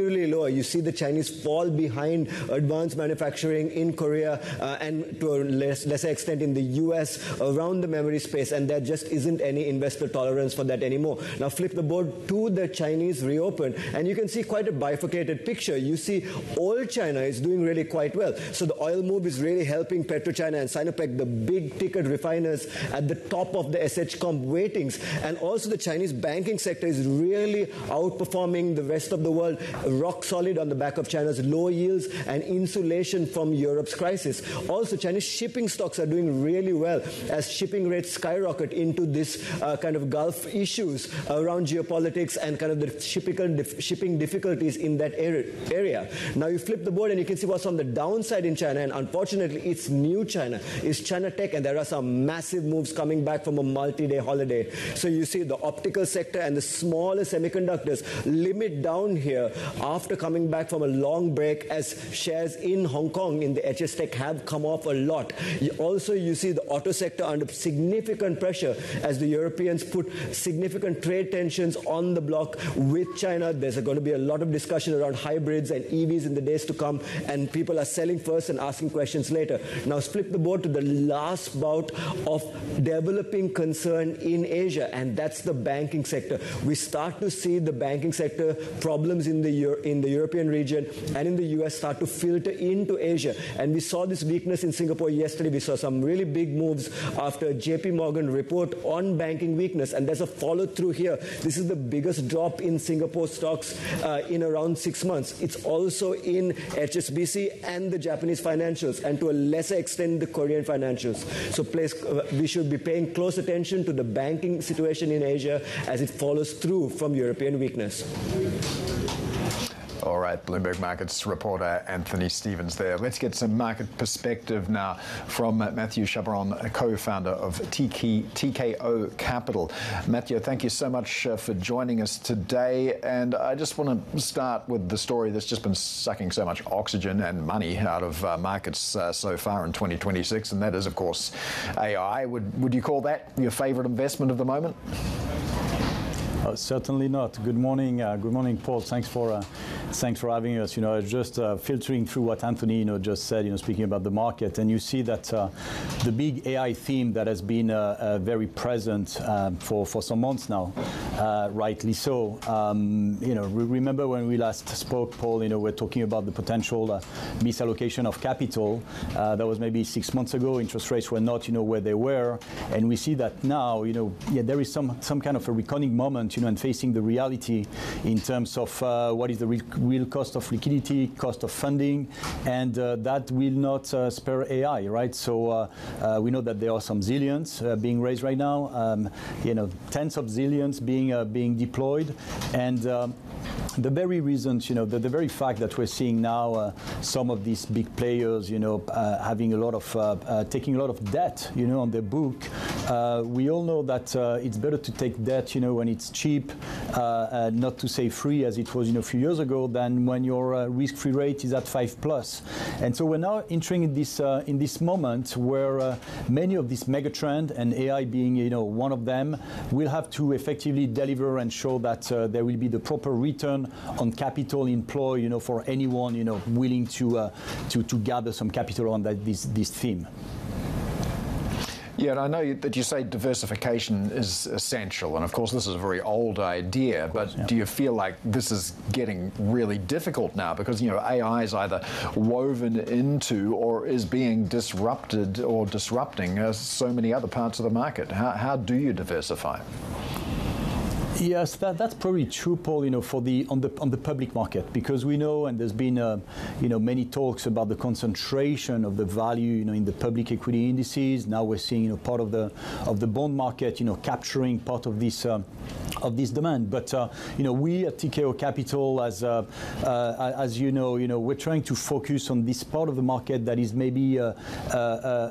considerably lower. You see the Chinese fall behind advanced manufacturing in Korea and to a lesser extent in the US around the memory space, and there just isn't any investor tolerance for that anymore. Now flip the board to the Chinese reopen, and you can see quite a bifurcated picture. You see old China is doing really quite well. So the oil move is really helping PetroChina and Sinopec, the big ticket refiners at the top of the SH Comp weightings. And also the Chinese banking sector is really outperforming the rest of the world, rock solid on the back of China's low yields and insulation from Europe's crisis. Also, Chinese shipping stocks are doing really well as shipping rates skyrocket into this kind of Gulf issues around geopolitics and kind of the shipping difficulties in that area. Now you flip the board and you can see what's on the downside in China, and unfortunately it's new China. It's China Tech, and there are some massive moves coming back from a multi-day holiday. So you see the optical sector and the smaller semiconductors limit down here after coming back from a long break, as shares in Hong Kong in the HS Tech have come off a lot. Also you see the auto sector under significant pressure as the Europeans put significant trade tensions on the block with China. There's going to be a lot of discussion around hybrids and EVs in the days to come, and people are selling first and asking questions later. Now flip the board to the last bout of developing concern in Asia, and that's the banking sector. We start to see the banking sector problems in the European region and in the US start to filter into Asia. And we saw this weakness in Singapore yesterday. We saw some really big moves after JP Morgan report on banking weakness, and there's a follow through here. This is the biggest drop in Singapore stocks in around 6 months. It's also in HSBC and the Japanese financials, and to a lesser extent the Korean financials. So we should be paying close attention to the banking situation in Asia as it follows through from European weakness. All right, Bloomberg Markets reporter Anthony Stevens there. Let's get some market perspective now from Matthew Chabron, co-founder of TKO Capital. Matthew, thank you so much for joining us today. And I just want to start with the story that's just been sucking so much oxygen and money out of markets so far in 2026, and that is, of course, AI. Would you call that your favorite investment of the moment? Certainly not. Good morning, Paul. Thanks for having us. You know, I was just filtering through what Anthony, just said. Speaking about the market, and you see that the big AI theme that has been very present for some months now, rightly so. Remember when we last spoke, Paul? We're talking about the potential misallocation of capital. That was maybe 6 months ago. Interest rates were not, where they were, and we see that now. There is some kind of a reckoning moment. And facing the reality in terms of what is the real cost of liquidity, cost of funding, and that will not spare AI, right? So we know that there are some zillions being raised right now, tens of zillions being deployed, and the very reasons, the very fact that we're seeing now some of these big players, having a lot of taking a lot of debt, on their book. We all know that it's better to take debt, when it's cheap, not to say free as it was, a few years ago, than when your risk-free rate is at 5+. And so we're now entering in this moment where many of these megatrends, and AI being, one of them, will have to effectively deliver and show that there will be the proper return on capital employed, for anyone, willing to gather some capital on this theme. Yeah, and I know that you say diversification is essential, and of course this is a very old idea, but do you feel like this is getting really difficult now because, AI is either woven into or is being disrupted or disrupting so many other parts of the market? How do you diversify? Yes, that's probably true, Paul. On the public market, because we know, and there's been many talks about the concentration of the value, in the public equity indices. Now we're seeing, part of the bond market, capturing part of this demand. But we at TKO Capital, as you know, we're trying to focus on this part of the market that is maybe in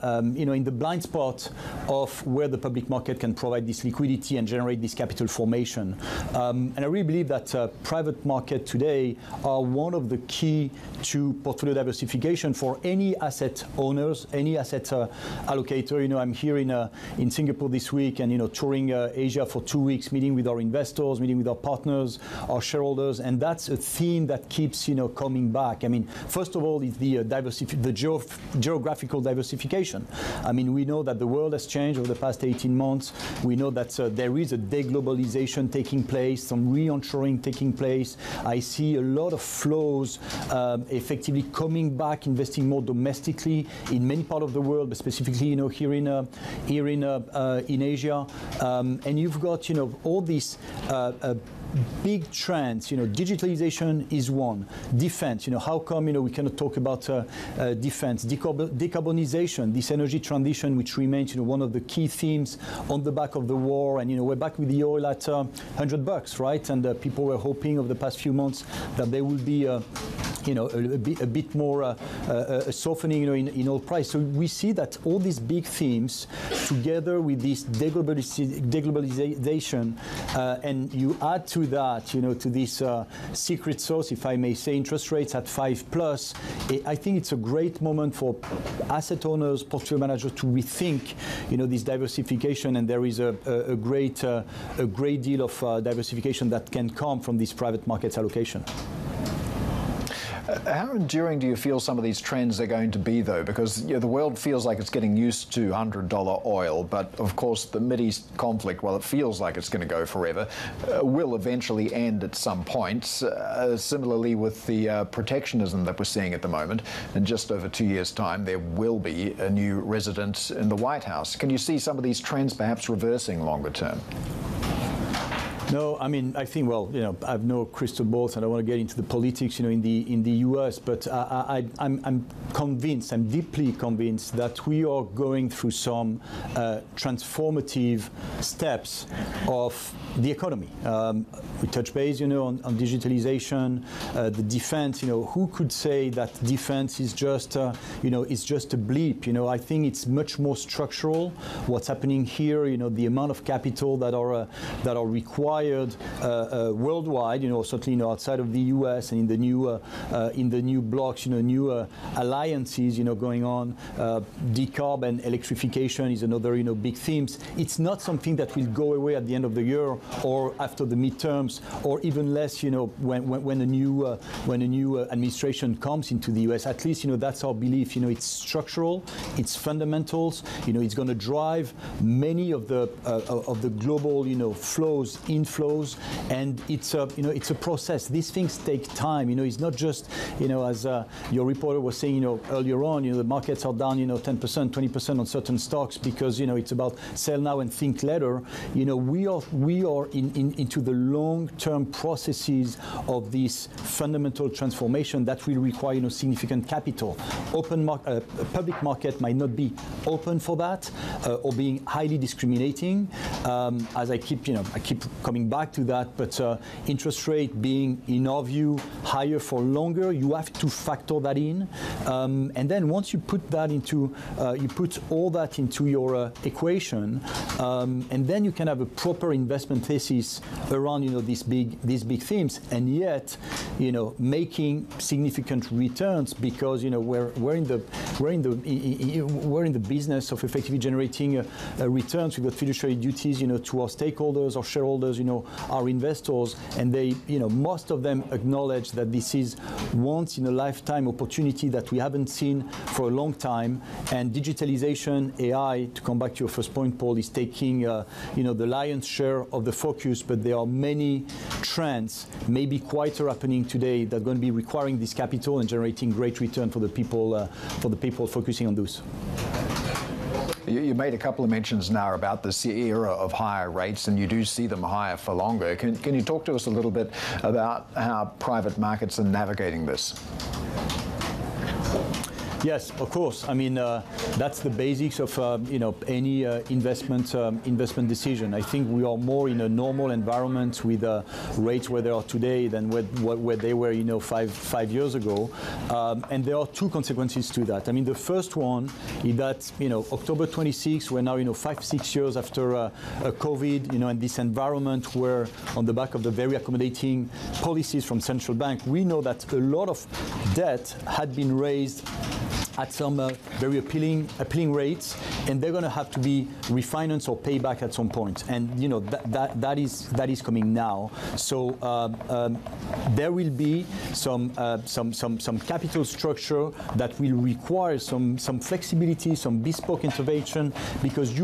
the blind spot of where the public market can provide this liquidity and generate this capital formation. allocation. And I really believe that private market today are one of the key to portfolio diversification for any asset owners, any asset allocator. You know, I'm here in Singapore this week, and touring Asia for 2 weeks, meeting with our investors, meeting with our partners, our shareholders, and that's a theme that keeps coming back. I mean, first of all, is the geographical diversification. I mean, we know that the world has changed over the past 18 months. We know that there is a deglobalization taking place, some re-onshoring taking place. I see a lot of flows effectively coming back, investing more domestically in many parts of the world, but specifically here in Asia. And you've got all these big trends. Digitalization is one. Defense. How come we cannot talk about defense? Decarbonization, this energy transition, which remains one of the key themes on the back of the war. And we're back with the oil at $100, right? And people were hoping over the past few months that there will be a bit more softening in oil price. So we see that all these big themes, together with this deglobalization, and you add to that, to this secret sauce, if I may say, interest rates at 5+, I think it's a great moment for asset owners, portfolio managers to rethink, this diversification, and there is a great deal of diversification that can come from this private markets allocation. How enduring do you feel some of these trends are going to be, though? Because the world feels like it's getting used to $100 oil, but of course the Mideast conflict, while it feels like it's going to go forever, will eventually end at some point. Similarly with the protectionism that we're seeing at the moment, in just over 2 years' time, there will be a new resident in the White House. Can you see some of these trends perhaps reversing longer term? No, I mean, I think, well, I have no crystal balls, and I don't want to get into the politics, in the U.S., but I'm convinced, I'm deeply convinced that we are going through some transformative steps of the economy. We touch base, on digitalization, the defense. Who could say that defense is just, is just a blip? I think it's much more structural. What's happening here, the amount of capital that are required worldwide, certainly outside of the U.S. and in the new blocks, new alliances, going on. Decarb and electrification is another, big themes. It's not something that will go away at the end of the year or after the midterms, or even less, when a new administration comes into the U.S. At least, that's our belief. It's structural, it's fundamentals. It's going to drive many of the global, flows, inflows, and it's a process. These things take time. It's not just, as your reporter was saying, earlier on, the markets are down, 10%, 20% on certain stocks because, it's about sell now and think later. We are into the long-term processes of this fundamental transformation that will require, significant capital. Public market might not be open for that, or being highly discriminating. As I keep coming back to that, but interest rate being, in our view, higher for longer, you have to factor that in. And then once you put that into, you put all that into your equation, and then you can have a proper investment thesis around, these big themes, and yet, making significant returns because, we're in the business of effectively generating returns. We've got fiduciary duties, to our stakeholders, our shareholders, our investors, and they, most of them acknowledge that this is once in a lifetime opportunity that we haven't seen for a long time. And digitalization, AI, to come back to your first point, Paul, is taking, the lion's share of the focus, but there are many trends, maybe quieter happening today, that are going to be requiring this capital and generating great return for the people focusing on those. You made a couple of mentions now about this era of higher rates, and you do see them higher for longer. Can you talk to us a little bit about how private markets are navigating this? Yes, of course. I mean, that's the basics of any investment decision. I think we are more in a normal environment with rates where they are today than where they were, five years ago. And there are two consequences to that. I mean, the first one is that October 26, we're now 5-6 years after COVID, and this environment where on the back of the very accommodating policies from central bank, we know that a lot of debt had been raised at some very appealing rates, and they're going to have to be refinanced or paid back at some point. And that is coming now. So there will be some capital structure that will require some flexibility, some bespoke intervention, because